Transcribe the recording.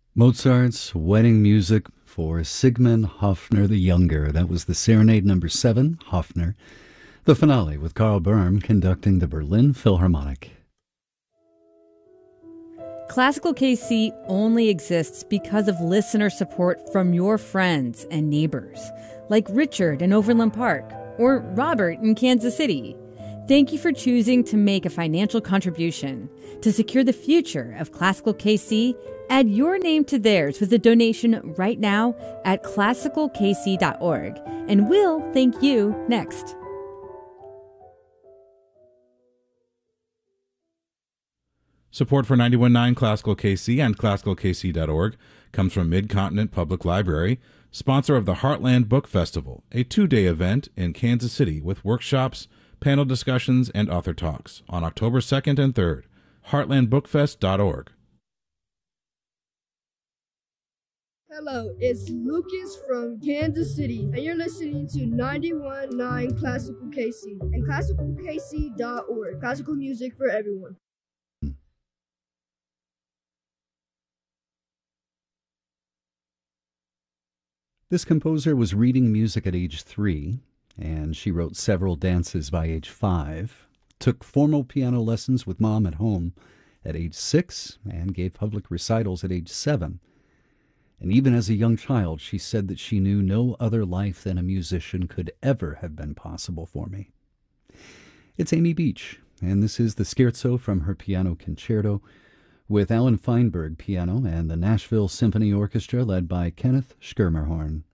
Mozart's wedding music for Sigmund Hoffner the Younger. That was the Serenade number 7, Hoffner. The finale with Karl Böhm conducting the Berlin Philharmonic. Classical KC only exists because of listener support from your friends and neighbors, like Richard in Overland Park or Robert in Kansas City. Thank you for choosing to make a financial contribution. To secure the future of Classical KC, add your name to theirs with a donation right now at classicalkc.org, and we'll thank you next. Support for 91.9 Classical KC and classicalkc.org comes from Mid-Continent Public Library, sponsor of the Heartland Book Festival, a 2-day event in Kansas City with workshops, panel discussions, and author talks on October 2nd and 3rd. heartlandbookfest.org. Hello, it's Lucas from Kansas City, and you're listening to 91.9 Classical KC and classicalkc.org. Classical music for everyone. This composer was reading music at age 3, and she wrote several dances by age 5, took formal piano lessons with mom at home at age 6, and gave public recitals at age 7. And even as a young child, she said that she knew no other life than a musician could ever have been possible for me. It's Amy Beach, and this is the Scherzo from her piano concerto with Alan Feinberg piano and the Nashville Symphony Orchestra led by Kenneth Schermerhorn.